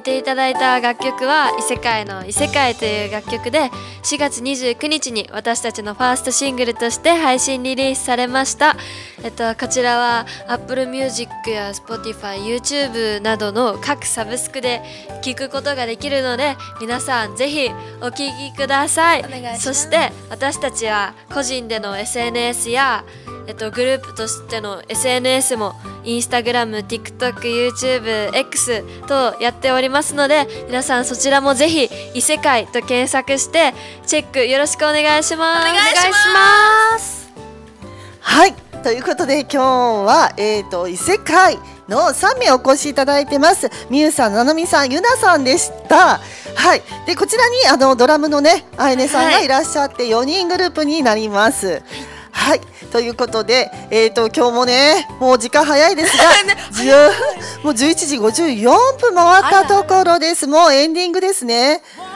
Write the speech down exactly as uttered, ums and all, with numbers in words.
ていただいた楽曲は異世界の異世界という楽曲で、しがつにじゅうくにちに私たちのファーストシングルとして配信リリースされました。えっと、こちらは Apple Music や Spotify、YouTube などの各サブスクで聴くことができるので、皆さんぜひお聴きください。 お願いします。 そして私たちは個人での エスエヌエス やえっと、グループとしての エスエヌエス も Instagram、TikTok、YouTube、X とやっておりますので、皆さんそちらもぜひ異世界と検索してチェックよろしくお願いします。 お願いします。 はい、ということで今日は、えー、と異世界のさんめいお越しいただいてます。みゆさん、ななみさん、ゆなさんでした。はい、でこちらにあのドラムのねあやねさんがいらっしゃってよにんグループになります。はい、はい、ということで、えー、と今日もねもう時間早いですがもうじゅういちじごじゅうよんぷん回ったところです。もうエンディングですね。